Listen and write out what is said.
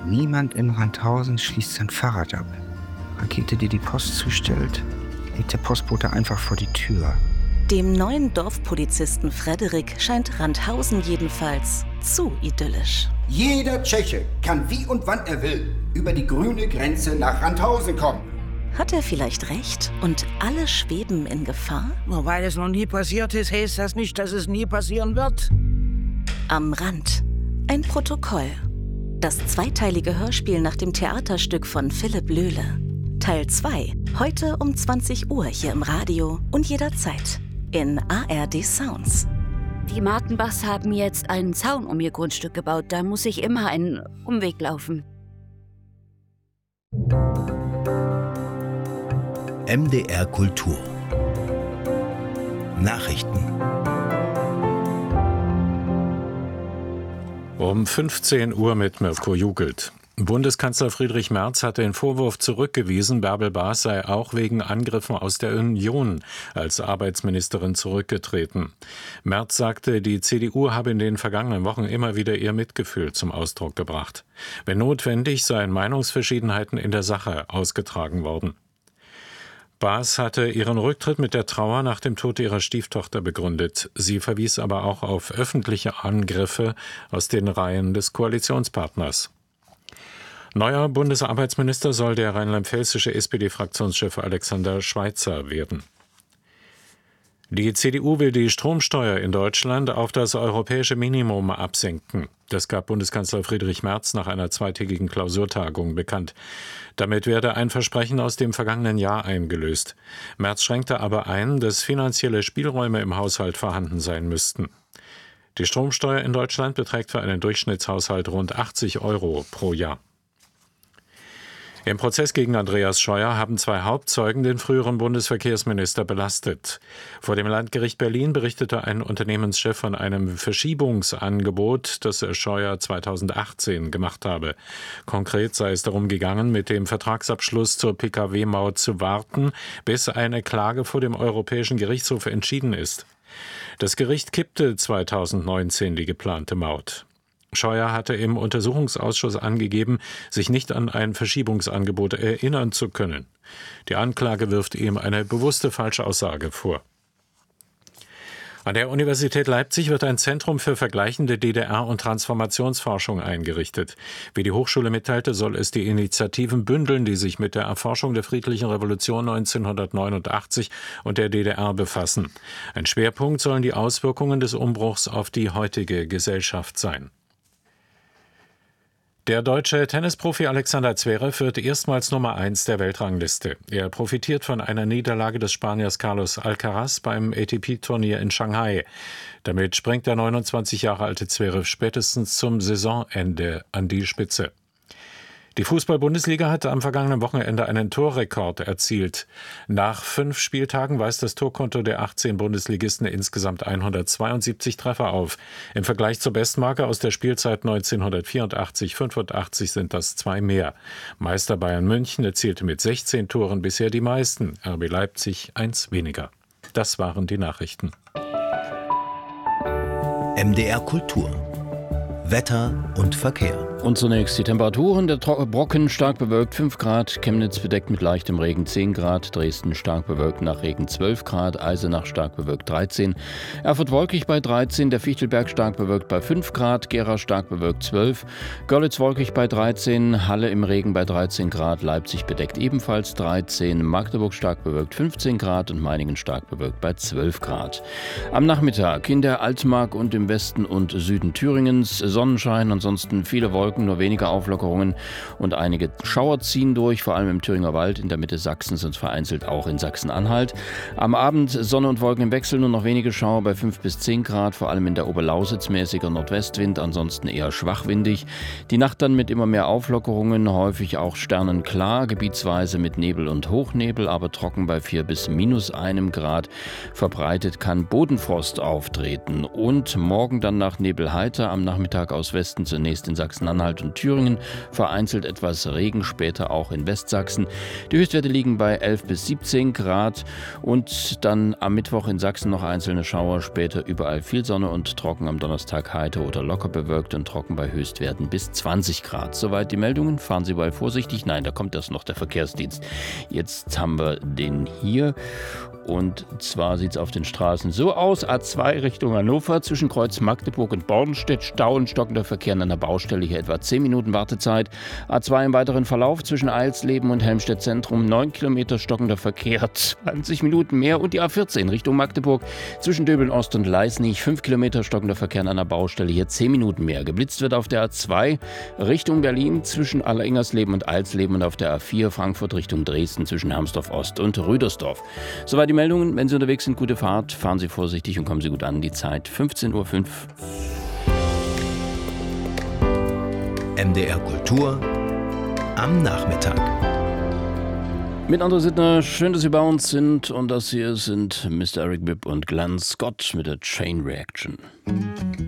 Niemand in Randhausen schließt sein Fahrrad ab. Rakete, die die Post zustellt, legt der Postbote einfach vor die Tür. Dem neuen Dorfpolizisten Frederik scheint Randhausen jedenfalls zu idyllisch. Jeder Tscheche kann wie und wann er will über die grüne Grenze nach Randhausen kommen. Hat er vielleicht recht und alle schweben in Gefahr? Nur weil es noch nie passiert ist, heißt das nicht, dass es nie passieren wird. Am Rand. Ein Protokoll. Das zweiteilige Hörspiel nach dem Theaterstück von Philipp Löhle. Teil 2. Heute um 20 Uhr hier im Radio und jederzeit in ARD Sounds. Die Martenbachs haben jetzt einen Zaun um ihr Grundstück gebaut. Da muss ich immer einen Umweg laufen. MDR Kultur Nachrichten. Um 15 Uhr mit Mirko Jugelt. Bundeskanzler Friedrich Merz hat den Vorwurf zurückgewiesen, Bärbel Baas sei auch wegen Angriffen aus der Union als Arbeitsministerin zurückgetreten. Merz sagte, die CDU habe in den vergangenen Wochen immer wieder ihr Mitgefühl zum Ausdruck gebracht. Wenn notwendig, seien Meinungsverschiedenheiten in der Sache ausgetragen worden. Baas hatte ihren Rücktritt mit der Trauer nach dem Tod ihrer Stieftochter begründet. Sie verwies aber auch auf öffentliche Angriffe aus den Reihen des Koalitionspartners. Neuer Bundesarbeitsminister soll der rheinland-pfälzische SPD-Fraktionschef Alexander Schweitzer werden. Die CDU will die Stromsteuer in Deutschland auf das europäische Minimum absenken. Das gab Bundeskanzler Friedrich Merz nach einer zweitägigen Klausurtagung bekannt. Damit werde ein Versprechen aus dem vergangenen Jahr eingelöst. Merz schränkte aber ein, dass finanzielle Spielräume im Haushalt vorhanden sein müssten. Die Stromsteuer in Deutschland beträgt für einen Durchschnittshaushalt rund 80 € pro Jahr. Im Prozess gegen Andreas Scheuer haben 2 Hauptzeugen den früheren Bundesverkehrsminister belastet. Vor dem Landgericht Berlin berichtete ein Unternehmenschef von einem Verschiebungsangebot, das er Scheuer 2018 gemacht habe. Konkret sei es darum gegangen, mit dem Vertragsabschluss zur Pkw-Maut zu warten, bis eine Klage vor dem Europäischen Gerichtshof entschieden ist. Das Gericht kippte 2019 die geplante Maut. Scheuer hatte im Untersuchungsausschuss angegeben, sich nicht an ein Verschiebungsangebot erinnern zu können. Die Anklage wirft ihm eine bewusste Falschaussage vor. An der Universität Leipzig wird ein Zentrum für vergleichende DDR- und Transformationsforschung eingerichtet. Wie die Hochschule mitteilte, soll es die Initiativen bündeln, die sich mit der Erforschung der friedlichen Revolution 1989 und der DDR befassen. Ein Schwerpunkt sollen die Auswirkungen des Umbruchs auf die heutige Gesellschaft sein. Der deutsche Tennisprofi Alexander Zverev wird erstmals Nummer 1 der Weltrangliste. Er profitiert von einer Niederlage des Spaniers Carlos Alcaraz beim ATP-Turnier in Shanghai. Damit springt der 29 Jahre alte Zverev spätestens zum Saisonende an die Spitze. Die Fußball-Bundesliga hatte am vergangenen Wochenende einen Torrekord erzielt. Nach 5 Spieltagen weist das Torkonto der 18 Bundesligisten insgesamt 172 Treffer auf. Im Vergleich zur Bestmarke aus der Spielzeit 1984/85 sind das 2 mehr. Meister Bayern München erzielte mit 16 Toren bisher die meisten, RB Leipzig 1 weniger. Das waren die Nachrichten. MDR Kultur Wetter und Verkehr. Und zunächst die Temperaturen. Der Brocken stark bewölkt 5 Grad, Chemnitz bedeckt mit leichtem Regen 10 Grad, Dresden stark bewölkt nach Regen 12 Grad, Eisenach stark bewölkt 13, Erfurt wolkig bei 13, der Fichtelberg stark bewölkt bei 5 Grad, Gera stark bewölkt 12, Görlitz wolkig bei 13, Halle im Regen bei 13 Grad, Leipzig bedeckt ebenfalls 13, Magdeburg stark bewölkt 15 Grad und Meiningen stark bewölkt bei 12 Grad. Am Nachmittag in der Altmark und im Westen und Süden Thüringens Sonnenschein, ansonsten viele Wolken, nur wenige Auflockerungen und einige Schauer ziehen durch, vor allem im Thüringer Wald, in der Mitte Sachsens und vereinzelt auch in Sachsen-Anhalt. Am Abend Sonne und Wolken im Wechsel, nur noch wenige Schauer bei 5 bis 10 Grad, vor allem in der Oberlausitz mäßiger Nordwestwind, ansonsten eher schwachwindig. Die Nacht dann mit immer mehr Auflockerungen, häufig auch sternenklar, gebietsweise mit Nebel und Hochnebel, aber trocken bei 4 bis -1 Grad. Verbreitet kann Bodenfrost auftreten und morgen dann nach Nebel heiter, am Nachmittag aus Westen zunächst in Sachsen-Anhalt Sachsen-Anhalt und Thüringen. Vereinzelt etwas Regen, später auch in Westsachsen. Die Höchstwerte liegen bei 11 bis 17 Grad. Und dann am Mittwoch in Sachsen noch einzelne Schauer, später überall viel Sonne und trocken, am Donnerstag heiter oder locker bewölkt und trocken bei Höchstwerten bis 20 Grad. Soweit die Meldungen. Fahren Sie mal vorsichtig. Nein, da kommt erst noch der Verkehrsdienst. Jetzt haben wir den hier. Und zwar sieht es auf den Straßen so aus. A2 Richtung Hannover zwischen Kreuz Magdeburg und Bornstedt. Stau und stockender Verkehr an einer Baustelle. Hier etwa 10 Minuten Wartezeit. A2 im weiteren Verlauf zwischen Eilsleben und Helmstedt Zentrum. 9 Kilometer stockender Verkehr. 20 Minuten mehr. Und die A14 Richtung Magdeburg zwischen Döbeln Ost und Leisnig. 5 Kilometer stockender Verkehr an einer Baustelle. Hier 10 Minuten mehr. Geblitzt wird auf der A2 Richtung Berlin zwischen Alleringhersleben und Eilsleben und auf der A4 Frankfurt Richtung Dresden zwischen Hermsdorf Ost und Rüdersdorf. Soweit die Meldungen. Wenn Sie unterwegs sind, gute Fahrt. Fahren Sie vorsichtig und kommen Sie gut an. Die Zeit 15:05 Uhr. MDR Kultur am Nachmittag. Mit André Sittner, schön, dass Sie bei uns sind. Und das hier sind Mr. Eric Bibb und Glenn Scott mit der Chain Reaction.